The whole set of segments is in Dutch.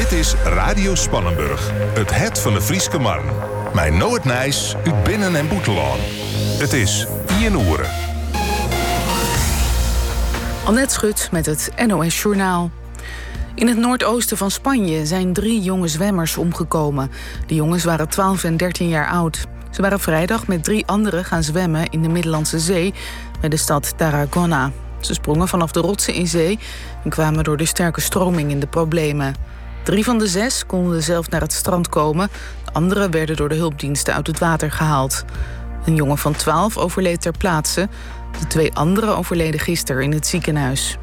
Dit is Radio Spannenburg, het van de Frieske Marn. Mijn Noord Nijs, uit Binnen- en Boetelaan. Het is 1 uur. Annette Schut met het NOS Journaal. In het noordoosten van Spanje zijn 3 jonge zwemmers omgekomen. De jongens waren 12 en 13 jaar oud. Ze waren vrijdag met 3 anderen gaan zwemmen in de Middellandse Zee bij de stad Tarragona. Ze sprongen vanaf de rotsen in zee en kwamen door de sterke stroming in de problemen. 3 van de 6 konden zelf naar het strand komen. De anderen werden door de hulpdiensten uit het water gehaald. Een jongen van 12 overleed ter plaatse. De 2 anderen overleden gisteren in het ziekenhuis.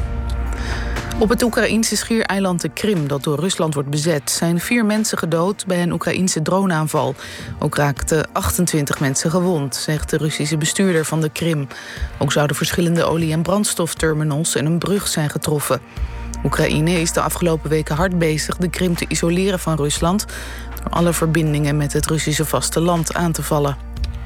Op het Oekraïense schiereiland de Krim, dat door Rusland wordt bezet, zijn 4 mensen gedood bij een Oekraïense droneaanval. Ook raakten 28 mensen gewond, zegt de Russische bestuurder van de Krim. Ook zouden verschillende olie- en brandstofterminals en een brug zijn getroffen. Oekraïne is de afgelopen weken hard bezig de Krim te isoleren van Rusland, door alle verbindingen met het Russische vasteland aan te vallen.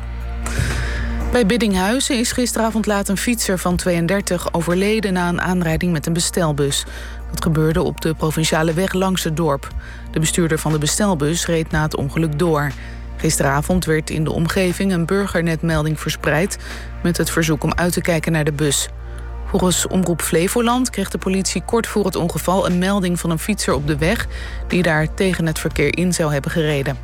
Bij Biddinghuizen is gisteravond laat een fietser van 32 overleden na een aanrijding met een bestelbus. Dat gebeurde op de provinciale weg langs het dorp. De bestuurder van de bestelbus reed na het ongeluk door. Gisteravond werd in de omgeving een burgernetmelding verspreid met het verzoek om uit te kijken naar de bus. Volgens Omroep Flevoland kreeg de politie kort voor het ongeval een melding van een fietser op de weg die daar tegen het verkeer in zou hebben gereden.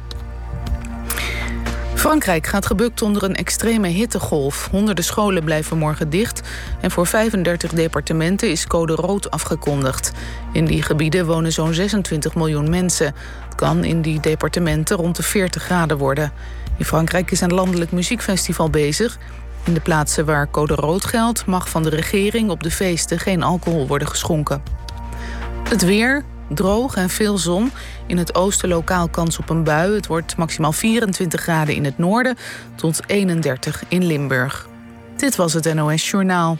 Frankrijk gaat gebukt onder een extreme hittegolf. Honderden scholen blijven morgen dicht en voor 35 departementen is code rood afgekondigd. In die gebieden wonen zo'n 26 miljoen mensen. Het kan in die departementen rond de 40 graden worden. In Frankrijk is een landelijk muziekfestival bezig. In de plaatsen waar code rood geldt mag van de regering op de feesten geen alcohol worden geschonken. Het weer, droog en veel zon. In het oosten lokaal kans op een bui. Het wordt maximaal 24 graden in het noorden tot 31 in Limburg. Dit was het NOS Journaal.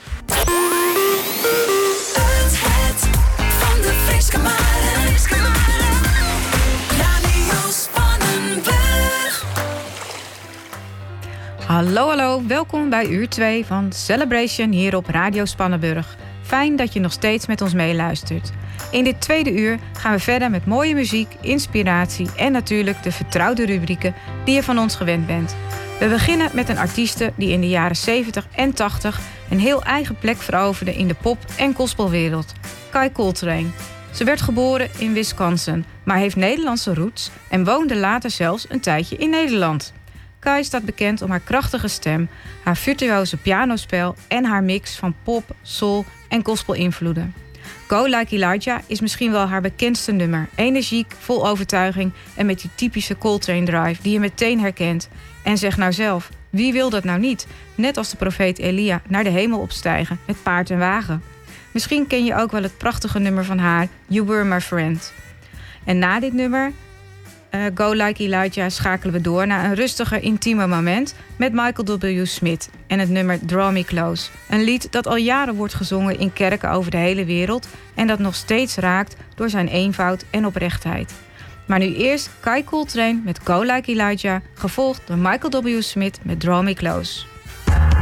Het van de Frieske Marn. Radio Spannenburg. Hallo, welkom bij uur 2 van Celebration hier op Radio Spannenburg. Fijn dat je nog steeds met ons meeluistert. In dit tweede uur gaan we verder met mooie muziek, inspiratie en natuurlijk de vertrouwde rubrieken die je van ons gewend bent. We beginnen met een artieste die in de jaren 70 en 80 een heel eigen plek veroverde in de pop- en gospelwereld. Kai Coltrane. Ze werd geboren in Wisconsin, maar heeft Nederlandse roots en woonde later zelfs een tijdje in Nederland. Kai staat bekend om haar krachtige stem, haar virtuoze pianospel en haar mix van pop, soul en gospel-invloeden. Go Like Elijah is misschien wel haar bekendste nummer. Energiek, vol overtuiging en met die typische Coltrane drive die je meteen herkent. En zeg nou zelf, wie wil dat nou niet? Net als de profeet Elia naar de hemel opstijgen met paard en wagen. Misschien ken je ook wel het prachtige nummer van haar, You Were My Friend. En na dit nummer, Go Like Elijah, schakelen we door naar een rustiger, intiemer moment met Michael W. Smith en het nummer Draw Me Close. Een lied dat al jaren wordt gezongen in kerken over de hele wereld en dat nog steeds raakt door zijn eenvoud en oprechtheid. Maar nu eerst Kai Coltrane met Go Like Elijah, gevolgd door Michael W. Smith met Draw Me Close.